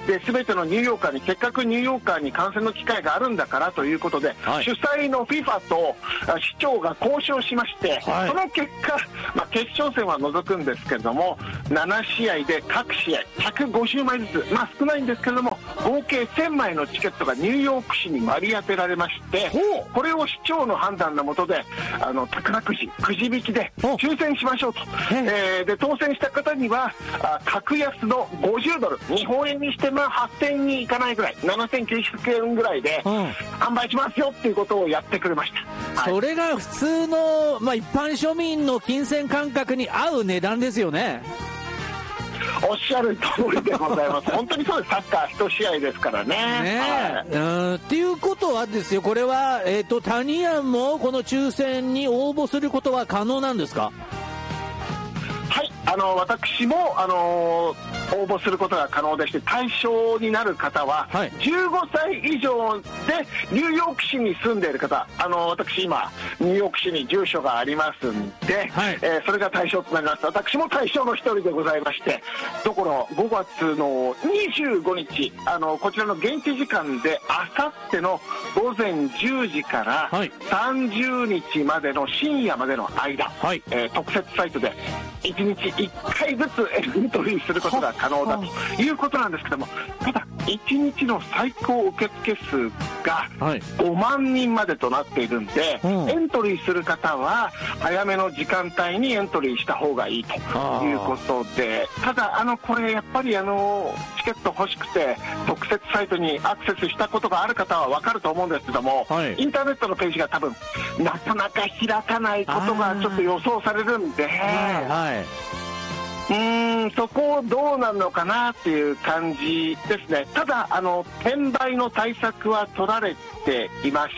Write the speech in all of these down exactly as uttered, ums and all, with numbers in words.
で全てのニューヨーカーに、せっかくニューヨーカーに観戦の機会があるんだからということで、はい、主催の フィファ と市長が交渉しまして、はい、その結果、まあ、決勝戦は除くんですけれども、ななしあいで各試合ひゃくごじゅうまいずつ、まあ、少ないんですけれども合計せんまいのチケットがニューヨーク市に割り当てられまして、これを市長の判断のもとであの宝くじくじ引きで抽選しましょうと、えー、で当選した方にはあ格安のごじゅうドル、日本円にしてまあはっせんえんにいかないぐらい、ななせんきゅうひゃくえんぐらいで販売しますよっていうことをやってくれました、はい、 それが普通の、まあ、一般庶民の金銭感覚に合う値段ですよね。 おっしゃる通りでございます本当にそうです。サッカー一試合ですからね。ねはい、うんっていうことはですよ、これは、えーと、タニアンもこの抽選に応募することは可能なんですか？ はい、あの私も、あのー応募することが可能でして、対象になる方はじゅうごさい以上でニューヨーク市に住んでいる方、あの私今ニューヨーク市に住所がありますんで、はい、えー、それが対象となります。私も対象の一人でございまして、ところごがつのにじゅうごにち、あのこちらの現地時間であさってのごぜんじゅうじからさんじゅうにちまでの深夜までの間、はい、えー、特設サイトでいちにちいっかいずつエントリーすることが可能だということなんですけども、ただいちにちの最高受付数がごまんにんまでとなっているんで、はい、エントリーする方は早めの時間帯にエントリーした方がいいということで、ただあのこれやっぱりあのチケット欲しくて特設サイトにアクセスしたことがある方は分かると思うんですけども、はい、インターネットのページが多分なかなか開かないことがちょっと予想されるんで、はいはい、うーんそこどうなるのかなっていう感じですね。ただあの転売の対策は取られていまして、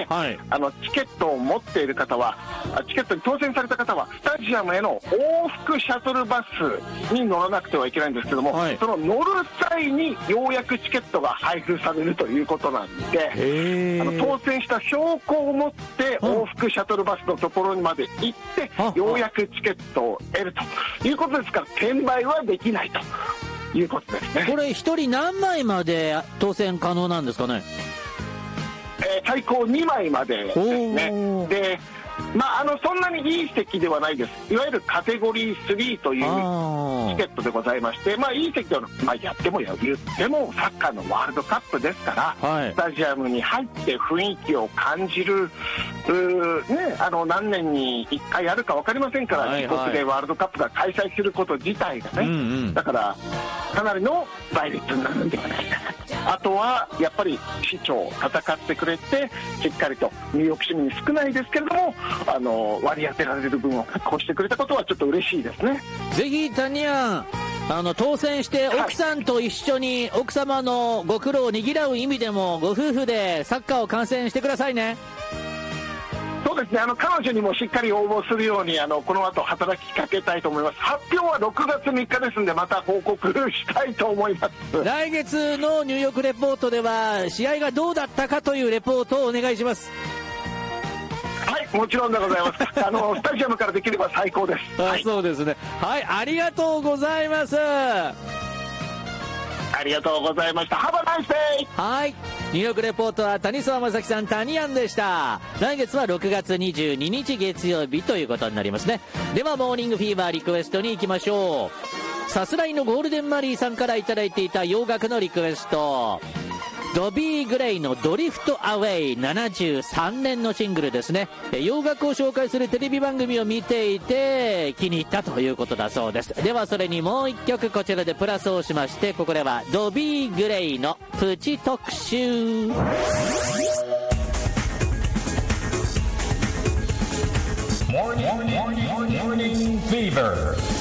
はい、あのチケットを持っている方は、チケットに当選された方はスタジアムへの往復シャトルバスに乗らなくてはいけないんですけども、はい、その乗る際にようやくチケットが配布されるということなんで、あの当選した証拠を持って往復シャトルバスのところにまで行ってようやくチケットを得るということですから、転売はできないということですね。 これ一人何枚まで当選可能なんですかね？ えー、最高にまいまでですね。でまあ、あのそんなにいい席ではないです。いわゆるカテゴリースリーというチケットでございまして、まあ、いい席では、まあ、やってもや言ってもサッカーのワールドカップですから、はい、スタジアムに入って雰囲気を感じる、ね、あの何年にいっかいあるか分かりませんから、はいはい、自国でワールドカップが開催すること自体がね、うんうん、だからかなりの倍率になるんではないかなと。あとはやっぱり市長戦ってくれて、しっかりとニューヨーク市民少ないですけれども、あの割り当てられる分を確保してくれたことはちょっと嬉しいですね。 ぜひタニアン、あの当選して奥さんと一緒に奥様のご苦労をねぎらう意味でもご夫婦でサッカーを観戦してくださいね。 そうですね、あの彼女にもしっかり応募するようにあのこの後働きかけたいと思います。発表はろくがつみっかですんで、また報告したいと思います。 来月のニューヨークレポートでは試合がどうだったかというレポートをお願いします。 はい、もちろんでございますあのスタジアムからできれば最高です。 あ、はい、そうですね。はい、ありがとうございます。 ありがとうございました。ハバナイスデイ。 はい、ニューヨークレポートは谷沢正樹さん、タニアンでした。来月はろくがつにじゅうににち月曜日ということになりますね。ではモーニングフィーバーリクエストに行きましょう。さすらいのゴールデンマリーさんからいただいていた洋楽のリクエスト、ドビー・グレイのドリフト・アウェイ、ななじゅうさんねんのシングルですね。洋楽を紹介するテレビ番組を見ていて気に入ったということだそうです。ではそれにもう一曲こちらでプラスをしまして、ここではドビー・グレイのプチ特集。モーニングフィーバー